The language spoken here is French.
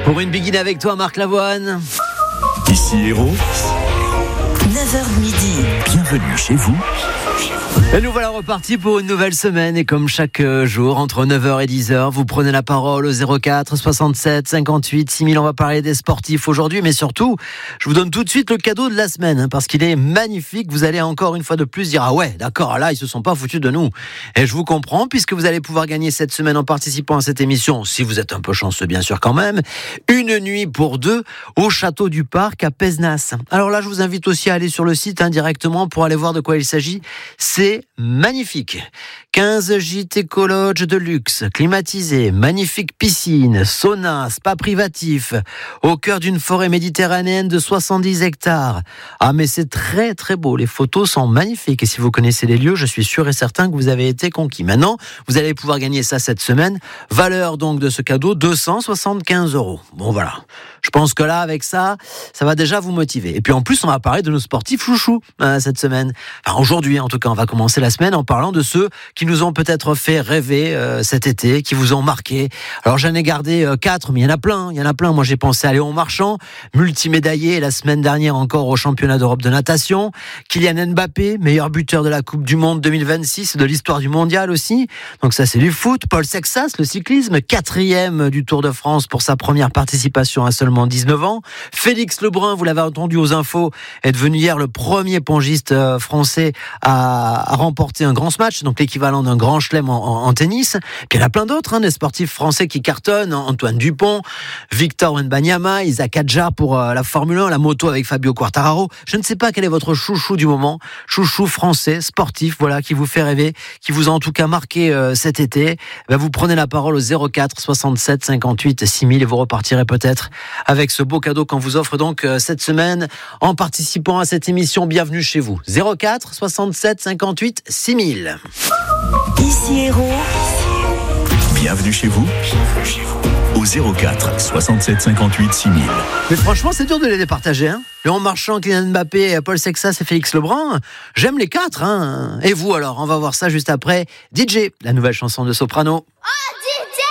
Pour une begin avec toi, Marc Lavoine. Ici Héros. 9h midi. Bienvenue chez vous. Et nous voilà repartis pour une nouvelle semaine et comme chaque jour, entre 9h et 10h, vous prenez la parole au 04 67 58 6000. On va parler des sportifs aujourd'hui, mais surtout, je vous donne tout de suite le cadeau de la semaine parce qu'il est magnifique. Vous allez encore une fois de plus dire « Ah ouais, d'accord, là, ils se sont pas foutus de nous ». Et je vous comprends puisque vous allez pouvoir gagner cette semaine en participant à cette émission, si vous êtes un peu chanceux bien sûr quand même, une nuit pour deux au Château du Parc à Pézenas. Alors là, je vous invite aussi à aller sur le site directement pour aller voir de quoi il s'agit. C'est magnifique. 15 gîtes écologes de luxe, climatisés, magnifique piscine, sauna, spa privatif, au cœur d'une forêt méditerranéenne de 70 hectares. Ah mais c'est très très beau, les photos sont magnifiques et si vous connaissez les lieux, je suis sûr et certain que vous avez été conquis. Maintenant, vous allez pouvoir gagner ça cette semaine. Valeur donc de ce cadeau, 275 €. Bon voilà, je pense que là avec ça, ça va déjà vous motiver. Et puis en plus, on va parler de nos sportifs chouchous cette semaine. Enfin aujourd'hui en tout cas, on va commencer la semaine en parlant de ceux qui nous ont peut-être fait rêver cet été, qui vous ont marqué. Alors j'en ai gardé 4, mais il y en a plein. Moi j'ai pensé à Léon Marchand, multimédaillé la semaine dernière encore au championnat d'Europe de natation. Kylian Mbappé, meilleur buteur de la Coupe du Monde 2026, de l'histoire du mondial aussi. Donc ça c'est du foot. Paul Sexas, le cyclisme, 4e du Tour de France pour sa première participation à seulement 19 ans. Félix Lebrun, vous l'avez entendu aux infos, est devenu hier le premier pongiste français à remporter un grand smash, donc l'équivalent d'un grand chelem en tennis. Puis il y en a plein d'autres, des sportifs français qui cartonnent. Antoine Dupont, Victor Wembanyama, Isaac Adjar pour la Formule 1, la moto avec Fabio Quartararo. Je ne sais pas quel est votre chouchou du moment, chouchou français, sportif, voilà, qui vous fait rêver, qui vous a en tout cas marqué cet été. Vous prenez la parole au 04 67 58 6000 et vous repartirez peut-être avec ce beau cadeau qu'on vous offre donc cette semaine en participant à cette émission. Bienvenue chez vous. 04 67 58 6000. Ici Héros. Bienvenue chez vous. Au 04 67 58 6000. Mais franchement, c'est dur de les départager. Léon Marchand, Kylian Mbappé, Paul Sexas et Félix Lebrun. J'aime les 4. Et vous alors, on va voir ça juste après. DJ, la nouvelle chanson de Soprano. Oh